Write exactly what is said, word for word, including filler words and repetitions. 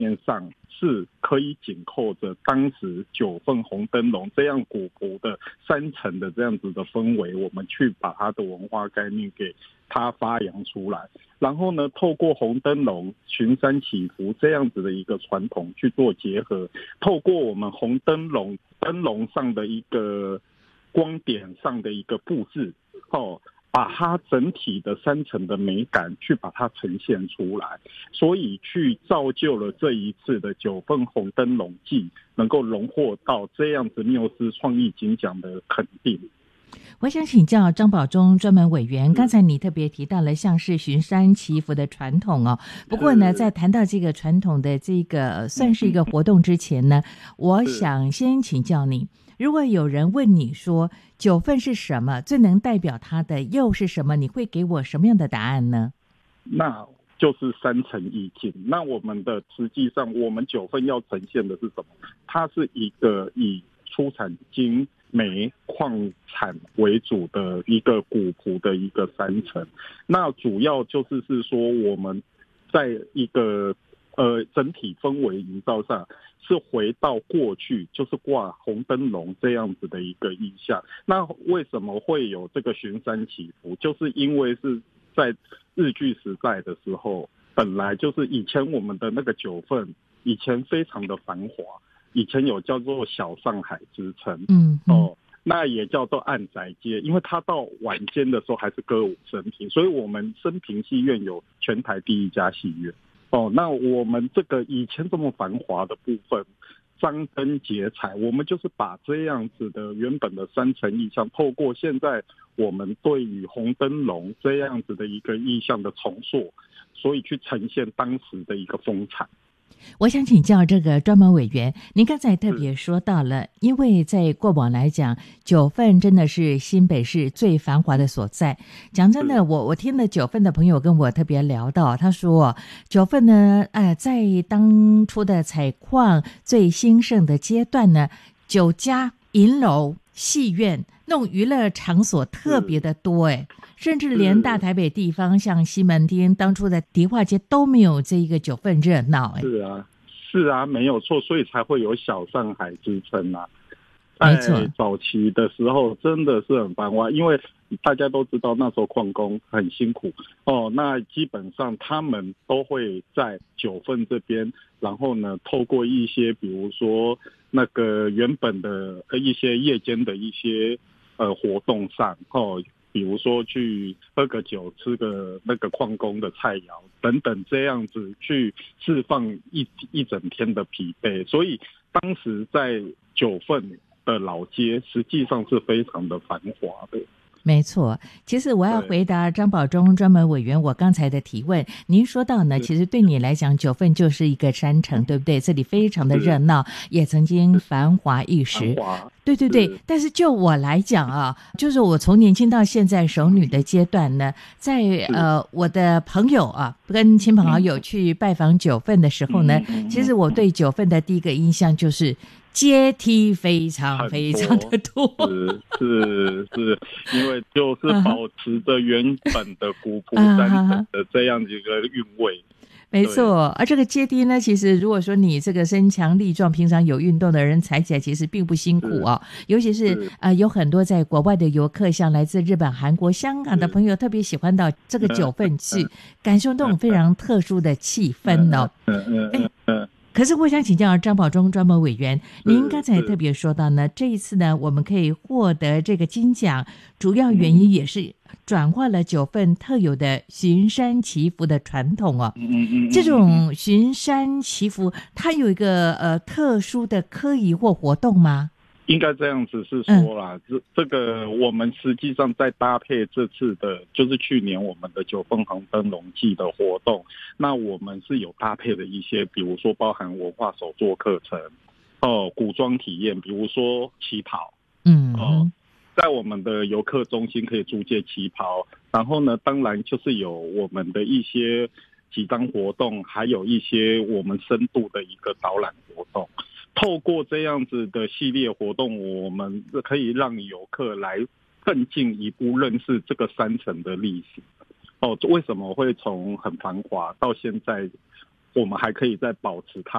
面上是可以紧扣着当时九份红灯笼这样古朴的山城的这样子的氛围，我们去把它的文化概念给它发扬出来，然后呢，透过红灯笼巡山祈福这样子的一个传统去做结合，透过我们红灯笼灯笼上的一个光点上的一个布置，哦。把它整体的山城的美感去把它呈现出来，所以去造就了这一次的九份红灯笼季能够荣获到这样子缪斯创意金奖的肯定。 我想请教张保忠专门委员，刚才你特别提到了像是巡山祈福的传统哦。不过呢，在谈到这个传统的这个算是一个活动之前呢，我想先请教你，如果有人问你说九份是什么，最能代表它的又是什么，你会给我什么样的答案呢？ 那就是山城意境。那我们的实际上，我们九份要呈现的是什么？它是一个以出产金煤矿产为主的一个古朴的一个山城。那主要就是是说我们在一个呃整体氛围营造上是回到过去，就是挂红灯笼这样子的一个意象。那为什么会有这个巡山祈福？就是因为是在日据时代的时候，本来就是以前我们的那个九份以前非常的繁华，以前有叫做小上海之称，嗯哦，那也叫做暗宅街，因为它到晚间的时候还是歌舞升平，所以我们升平戏院有全台第一家戏院。哦，那我们这个以前这么繁华的部分，张灯结彩，我们就是把这样子的原本的山城意象，透过现在我们对于红灯笼这样子的一个意象的重塑，所以去呈现当时的一个风采。 我想请教这个专门委员，您刚才特别说到了，因为在过往来讲，九份真的是新北市最繁华的所在。讲真的，我我听了九份的朋友跟我特别聊到，他说九份呢，呃，在当初的采矿最兴盛的阶段呢，酒家、银楼、戏院、那种娱乐场所特别的多，哎。甚至连大台北地方像西门町当初的迪化街都没有这一个九份热闹。 是啊，是啊，没有错，所以才会有小上海之称啊。 没错， 在早期的时候真的是很繁华，因为大家都知道那时候矿工很辛苦哦，那基本上他们都会在九份这边，然后呢，透过一些比如说那个原本的一些夜间的一些呃活动上哦。比如说去喝个酒，吃个那个矿工的菜肴等等，这样子去释放一一整天的疲惫。所以当时在九份的老街，实际上是非常的繁华的。 没错，其实我要回答张保忠专门委员我刚才的提问。您说到呢，其实对你来讲，九份就是一个山城，对不对？这里非常的热闹，也曾经繁华一时。对对对，但是就我来讲啊，就是我从年轻到现在熟女的阶段呢，在呃我的朋友啊跟亲朋好友去拜访九份的时候呢，其实我对九份的第一个印象就是阶梯非常非常的多， 是是是，因为就是保持着原本的古朴山城的这样一个韵味。 没错，而这个阶梯呢，其实如果说你这个身强力壮，平常有运动的人踩起来其实并不辛苦哦。尤其是呃有很多在国外的游客，像来自日本、韩国、香港的朋友，特别喜欢到这个九份去，感受那种非常特殊的气氛哦。 嗯嗯嗯嗯。 可是我想请教张保忠专门委员，您刚才特别说到呢，这一次呢，我们可以获得这个金奖，主要原因也是转化了九份特有的巡山祈福的传统哦。 嗯嗯嗯。 这种巡山祈福，它有一个呃特殊的科仪或活动吗？ 应该这样子是说啦，嗯、这这个我们实际上在搭配这次的，就是去年我们的九份红灯笼季的活动，那我们是有搭配的一些，比如说包含文化手作课程，哦，古装体验，比如说旗袍， 嗯， 哦，在我们的游客中心可以租借旗袍，然后呢，当然就是有我们的一些几张活动，还有一些我们深度的一个导览活动。透过这样子的系列活动，我们可以让游客来更进一步认识这个山城的历史。哦，为什么会从很繁华到现在我们还可以再保持它